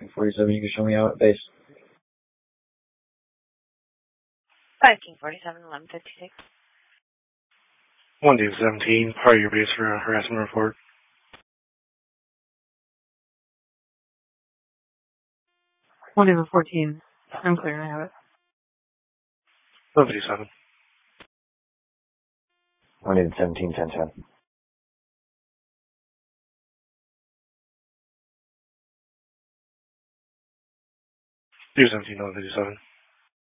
47, you can show me out at base. 5 King 47, 1156. 1 David 17, part of your base for a harassment report. 1 David 14, I'm clear, I have it. 157. 1 David 17, 1010. 217, 157.